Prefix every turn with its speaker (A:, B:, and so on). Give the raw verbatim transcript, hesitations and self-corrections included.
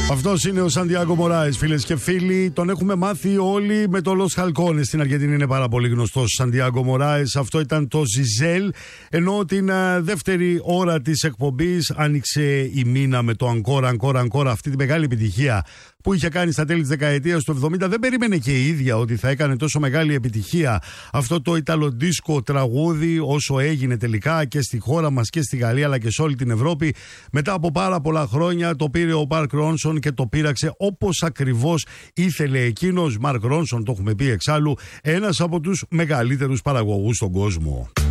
A: Αυτός είναι ο Σαντιάγκο Μωράες, φίλες και φίλοι. Τον έχουμε μάθει όλοι με το Los Halcones. Στην Αργεντινή είναι πάρα πολύ γνωστός ο Σαντιάγκο Μωράες. Αυτό ήταν το Ζιζέλ. Ενώ την uh, δεύτερη ώρα της εκπομπής άνοιξε η Μίνα με το Αγκόρα, Αγκόρα, Αγκόρα. Αυτή τη μεγάλη επιτυχία που είχε κάνει στα τέλη της δεκαετίας του εβδομήντα. Δεν περίμενε και η ίδια ότι θα έκανε τόσο μεγάλη επιτυχία αυτό το ιταλοντίσκο τραγούδι, όσο έγινε τελικά και στη χώρα μας και στη Γαλλία αλλά και σε όλη την Ευρώπη. Μετά από πάρα πολλά χρόνια το πήρε ο Mark Ronson και το πείραξε όπως ακριβώς ήθελε εκείνος. Mark Ronson, το έχουμε πει εξάλλου, ένας από τους μεγαλύτερους παραγωγούς στον κόσμο.